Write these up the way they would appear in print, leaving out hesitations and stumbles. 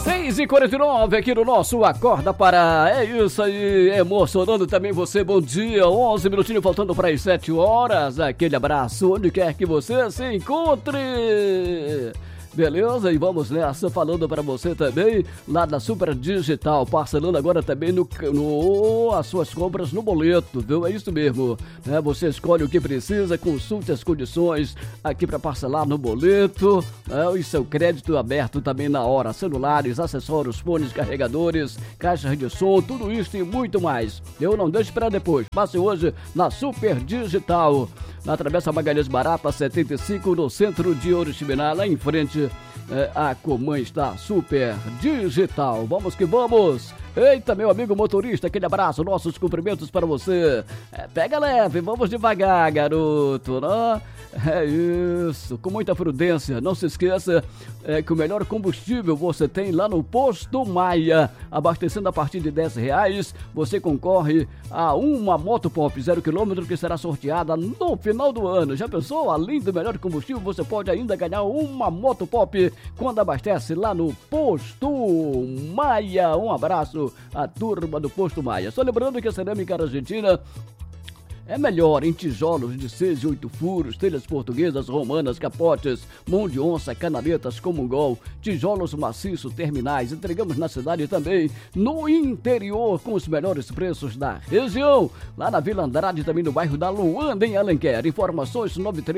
6h49 aqui no nosso Acorda Pará. É isso aí, emocionando também você. Bom dia, 11 minutinhos faltando para as 7 horas. Aquele abraço onde quer que você se encontre. Beleza? E vamos nessa, falando para você também lá da Super Digital, parcelando agora também as suas compras no boleto, viu? É isso mesmo, né? Você escolhe o que precisa, consulte as condições aqui para parcelar no boleto, né? E seu crédito aberto também na hora, celulares, acessórios, fones, carregadores, caixas de som, tudo isso e muito mais. Eu não deixo para depois, passe hoje na Super Digital, na Travessa Magalhães Barata 75, no centro de Oriximiná, lá em frente a Comã está Super Digital. Vamos que vamos! Eita, meu amigo motorista, aquele abraço, nossos cumprimentos para você. Pega leve, vamos devagar, garoto, né? É isso, com muita prudência. Não se esqueça que o melhor combustível você tem lá no Posto Maia. Abastecendo a partir de R$10, você concorre a uma moto pop 0 km que será sorteada no final do ano. Já pensou? Além do melhor combustível, você pode ainda ganhar uma moto pop quando abastece lá no Posto Maia. Um abraço à turma do Posto Maia. Só lembrando que a cerâmica argentina é melhor em tijolos de 6 e 8 furos, telhas portuguesas, romanas, capotes, mão de onça, canaletas, comungol, tijolos maciços, terminais. Entregamos na cidade e também no interior com os melhores preços da região. Lá na Vila Andrade, também no bairro da Luanda, em Alenquer. Informações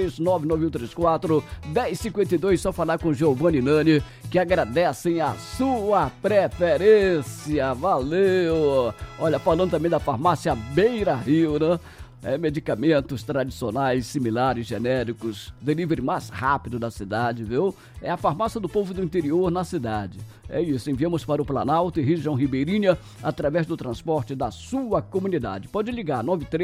9399134-1052. Só falar com Giovanni Nani, que agradecem a sua preferência. Valeu! Olha, falando também da farmácia Beira Rio, né? Medicamentos tradicionais, similares, genéricos, delivery mais rápido da cidade, viu? É a farmácia do povo do interior na cidade. É isso, enviamos para o Planalto e região ribeirinha através do transporte da sua comunidade. Pode ligar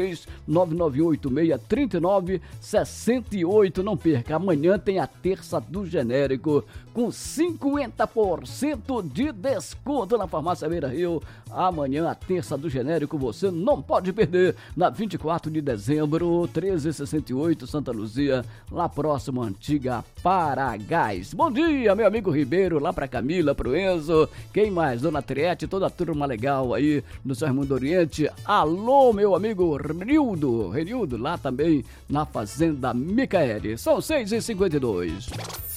93-9986-3968. Não perca, amanhã tem a terça do genérico com 50% de desconto na farmácia Beira Rio. Amanhã a terça do genérico você não pode perder, na 24 de dezembro, 1368, Santa Luzia, lá próximo à antiga Paragás. Bom dia, meu amigo Ribeiro, lá pra Camila, pro Enzo, quem mais? Dona Triete, toda a turma legal aí no São Raimundo Oriente. Alô, meu amigo Renildo, lá também na Fazenda Micaele. São 6h52.